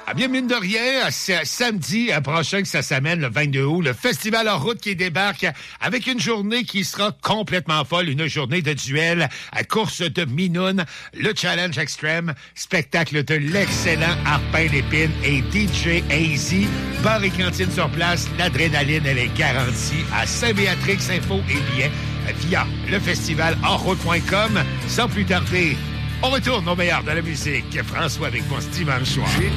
Ah bien, mine de rien, c'est samedi prochain que ça s'amène, le 22 août, le Festival en route qui débarque avec une journée qui sera complètement folle, une journée de duel, à course de minoune, le challenge extrême, spectacle de l'excellent Arpin Lépine et DJ AZ, bar et cantine sur place, l'adrénaline, elle est garantie à Saint-Béatrix, info et billets via lefestivalenroute.com. Sans plus tarder, on retourne au meilleur de la musique. François avec moi ce dimanche soir.